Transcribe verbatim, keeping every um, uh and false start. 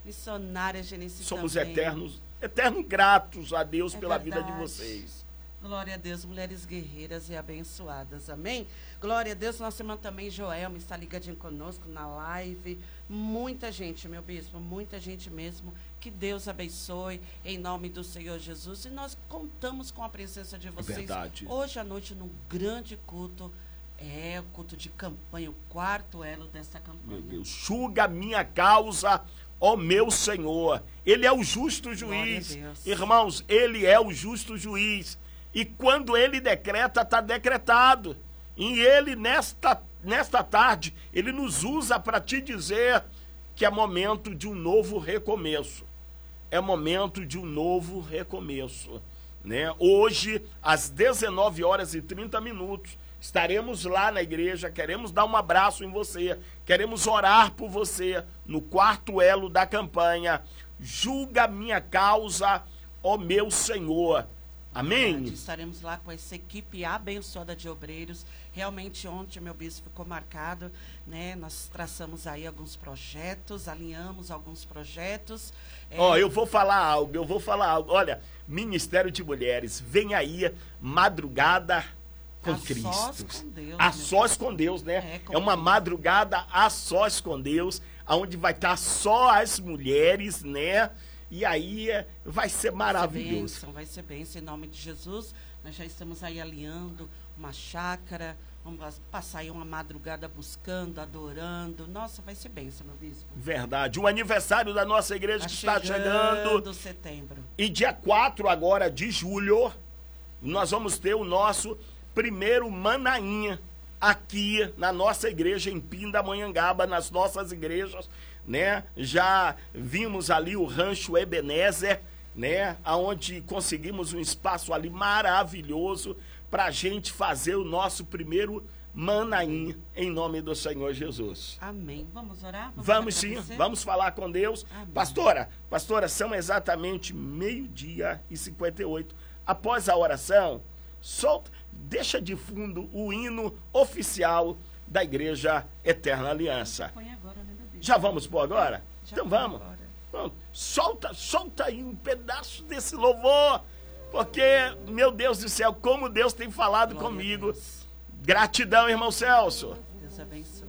Missionária Genice Somos também. eternos, eternos gratos a Deus É pela verdade. vida de vocês. Glória a Deus, mulheres guerreiras e abençoadas, amém? Glória a Deus, nossa irmã também, Joelma, está ligadinha conosco na live. Muita gente, meu bispo, muita gente mesmo. Que Deus abençoe, em nome do Senhor Jesus. E nós contamos com a presença de vocês Verdade. hoje à noite num grande culto. É, o culto de campanha, o quarto elo dessa campanha. Meu Deus, julga a minha causa, ó meu Senhor. Ele é o justo juiz. Irmãos, ele é o justo juiz. E quando ele decreta, está decretado. E ele, nesta, nesta tarde, ele nos usa para te dizer que é momento de um novo recomeço. É momento de um novo recomeço. Né? Hoje, às dezenove horas e trinta minutos, estaremos lá na igreja, queremos dar um abraço em você, queremos orar por você no quarto elo da campanha. Julga minha causa, ó meu Senhor. Amém? Verdade. Estaremos lá com essa equipe abençoada de obreiros. Realmente ontem, meu bispo, ficou marcado, né? Nós traçamos aí alguns projetos, alinhamos alguns projetos. Ó, é... eu vou falar algo, eu vou falar algo. Olha, Ministério de Mulheres, vem aí, madrugada com a Cristo. Sós com Deus, a sós com Deus, né? É, é uma madrugada a sós com Deus, onde vai estar só as mulheres, né? E aí vai ser maravilhoso. Vai ser bênção, vai ser bênção, em nome de Jesus. Nós já estamos aí alinhando uma chácara, vamos passar aí uma madrugada buscando, adorando. Nossa, vai ser bênção, meu bispo. Verdade. O aniversário da nossa igreja Tá que está chegando. setembro. E dia quatro agora de julho, nós vamos ter o nosso primeiro Manainha aqui na nossa igreja em Pindamonhangaba, nas nossas igrejas, né? Já vimos ali o Rancho Ebenezer, né? Aonde conseguimos um espaço ali maravilhoso para a gente fazer o nosso primeiro Manainha, em nome do Senhor Jesus. Amém. Vamos orar? Vamos, vamos sim, vamos falar com Deus. Amém. Pastora, pastora, são exatamente meio-dia e cinquenta e oito. Após a oração, solta, deixa de fundo o hino oficial da Igreja Eterna Aliança. Põe agora, né, meu Deus? Já vamos pôr agora? Já então vamos. agora. Pronto. Solta, solta aí um pedaço desse louvor, porque, meu Deus do céu, como Deus tem falado Glória comigo. Gratidão, irmão Celso. Deus abençoe.